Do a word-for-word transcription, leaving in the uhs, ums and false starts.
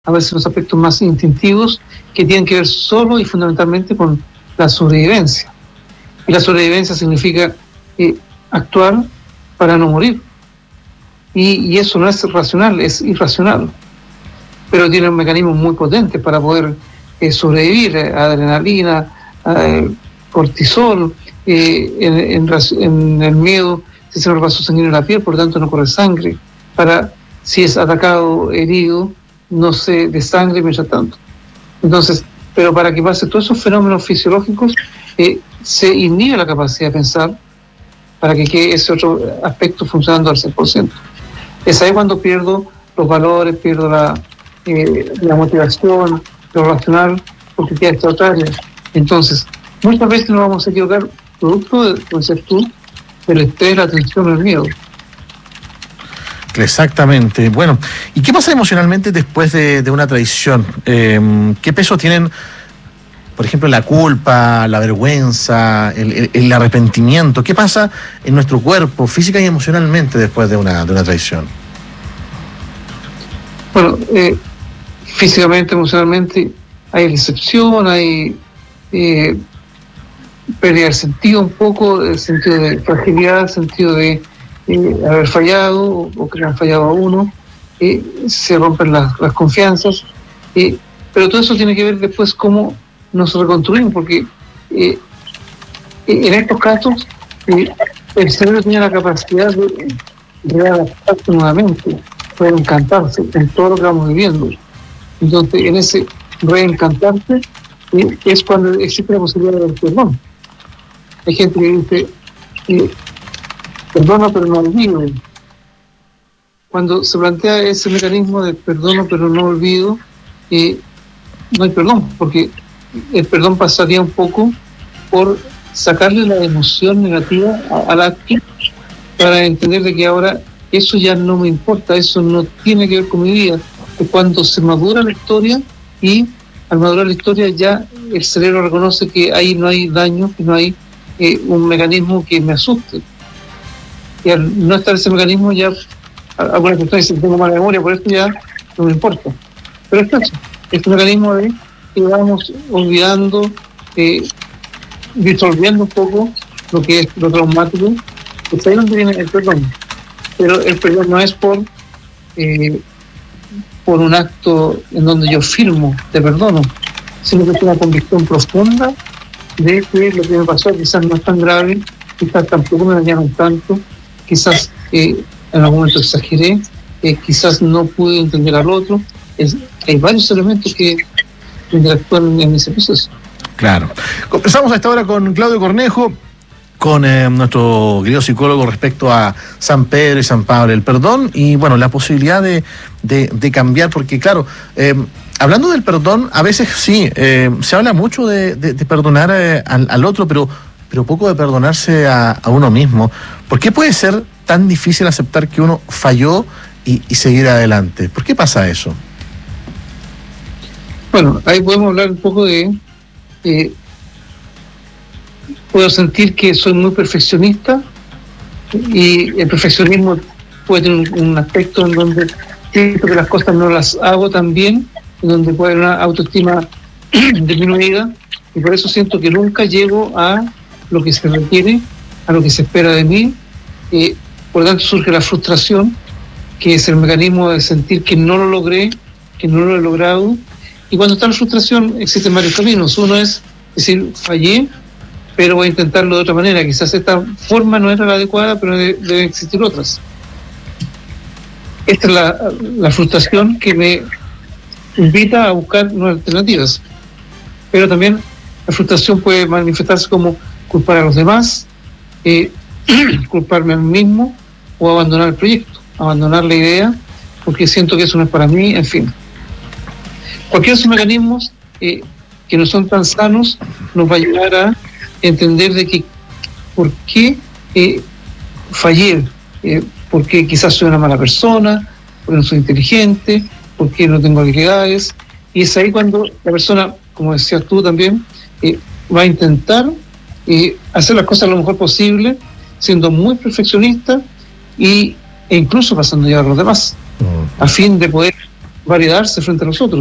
a veces los aspectos más instintivos que tienen que ver solo y fundamentalmente con la sobrevivencia. Y la sobrevivencia significa eh, actuar para no morir. Y, y eso no es racional, es irracional. Pero tiene un mecanismo muy potente para poder eh, sobrevivir, eh, adrenalina, eh, cortisol, eh, en, en, en el miedo, si se nos vaso sanguíneo en la piel, por lo tanto no corre sangre, para si es atacado, herido, no se desangre mientras tanto. Entonces, pero para que pase todos esos fenómenos fisiológicos, eh, se inhibe la capacidad de pensar para que quede ese otro aspecto funcionando al cien por ciento. Es ahí cuando pierdo los valores, pierdo la, eh, la motivación, lo racional, porque queda esta otra área. Entonces, muchas veces nos vamos a equivocar producto de, como dices tú, del estrés, la tensión, el miedo. Exactamente. Bueno, ¿y qué pasa emocionalmente después de, de una traición? Eh, ¿Qué peso tienen, por ejemplo, la culpa, la vergüenza, el, el, el arrepentimiento? ¿Qué pasa en nuestro cuerpo, física y emocionalmente, después de una, de una traición? Bueno, eh, físicamente, emocionalmente, hay decepción, hay eh, pérdida del sentido un poco, el sentido de fragilidad, el sentido de eh, haber fallado o, o que le han fallado a uno, eh, se rompen las, las confianzas, eh, pero todo eso tiene que ver después cómo nos reconstruimos, porque eh, en estos casos eh, el cerebro tiene la capacidad de readaptarse nuevamente, reencantarse en todo lo que vamos viviendo. Entonces, en ese reencantarse eh, es cuando existe la posibilidad del perdón. Hay gente que dice, eh, perdono pero no olvido. Cuando se plantea ese mecanismo de perdono pero no olvido, eh, no hay perdón, porque el perdón pasaría un poco por sacarle la emoción negativa al acto para entender de que ahora eso ya no me importa, eso no tiene que ver con mi vida. Es cuando se madura la historia y al madurar la historia ya el cerebro reconoce que ahí no hay daño, que no hay eh, un mecanismo que me asuste. Y al no estar ese mecanismo ya, algunas personas dicen tengo mala memoria, por eso ya no me importa. Pero es eso, este mecanismo de que vamos olvidando, eh, disolviendo un poco lo que es lo traumático, es ahí donde viene el perdón. Pero el perdón no es por eh, por un acto en donde yo firmo de perdono, sino que es una convicción profunda de que lo que me pasó quizás no es tan grave, quizás tampoco me dañaron tanto, quizás eh, en algún momento exageré, eh, quizás no pude entender al otro. Es, hay varios elementos que interactúan en ese proceso. Claro. Conversamos a esta hora con Claudio Cornejo, con eh, nuestro querido psicólogo respecto a San Pedro y San Pablo, el perdón y, bueno, la posibilidad de, de, de cambiar, porque, claro, eh, hablando del perdón, a veces sí, eh, se habla mucho de, de, de perdonar eh, al, al otro, pero, pero poco de perdonarse a, a uno mismo. ¿Por qué puede ser tan difícil aceptar que uno falló y, y seguir adelante? ¿Por qué pasa eso? Bueno, ahí podemos hablar un poco de... Eh, puedo sentir que soy muy perfeccionista y el perfeccionismo puede tener un, un aspecto en donde siento que las cosas no las hago tan bien, en donde puede haber una autoestima disminuida y por eso siento que nunca llego a lo que se requiere, a lo que se espera de mí. Eh, por lo tanto surge la frustración, que es el mecanismo de sentir que no lo logré, que no lo he logrado. Y cuando está la frustración existen varios caminos. Uno es decir, fallé, pero voy a intentarlo de otra manera. Quizás esta forma no era la adecuada, pero deben debe existir otras. Esta es la, la frustración que me invita a buscar nuevas alternativas. Pero también la frustración puede manifestarse como culpar a los demás, eh, culparme a mí mismo o abandonar el proyecto, abandonar la idea, porque siento que eso no es para mí, en fin. Cualquiera de esos mecanismos eh, que no son tan sanos nos va a ayudar a entender de que por qué eh, fallé, eh, porque quizás soy una mala persona, porque no soy inteligente, porque no tengo habilidades, y es ahí cuando la persona, como decías tú también, eh, va a intentar eh, hacer las cosas lo mejor posible, siendo muy perfeccionista y, e incluso pasando ya a los demás, a fin de poder validarse frente a nosotros.